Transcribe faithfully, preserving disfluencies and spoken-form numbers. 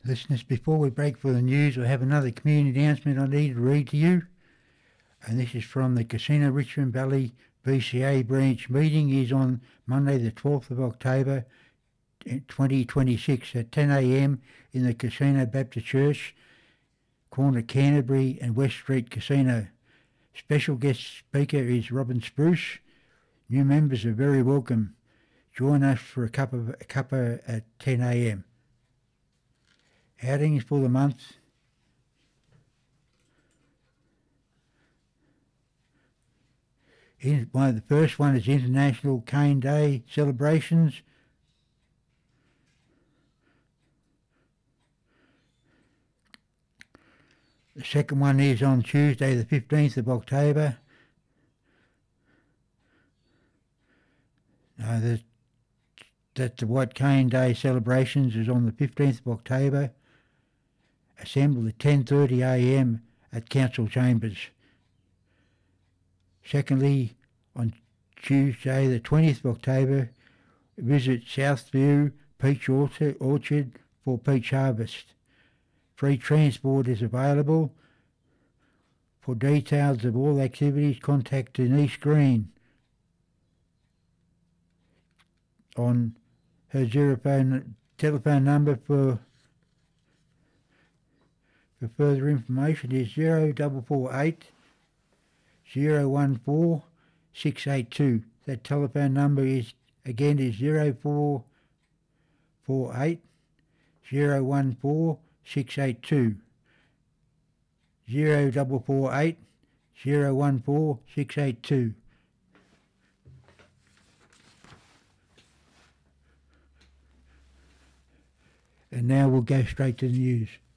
Listeners, before we break for the news, I have another community announcement I need to read to you. And this is from the Casino Richmond Valley B C A branch. Meeting is on Monday the twelfth of October twenty twenty-six at ten a m in the Casino Baptist Church, corner Canterbury and West Street Casino. Special guest speaker is Robin Spruce. New members are very welcome. Join us for a cuppa, a cuppa at ten a m. Outings for the month. In, one of the first one is International Cane Day celebrations. The second one is on Tuesday the fifteenth of October. No, the, that the White Cane Day celebrations is on the fifteenth of October. Assemble at ten thirty a m at Council Chambers. Secondly, on Tuesday the twentieth of October, visit Southview Peach Orchard, Orchard for peach harvest. Free transport is available. For details of all activities, contact Denise Green on her zero phone, telephone number for for further information is zero four four eight zero one four six eight two. That telephone number is again is zero four four eight zero one four six eight two. Zero four four eight zero one four six eight two. And now we'll go straight to the news.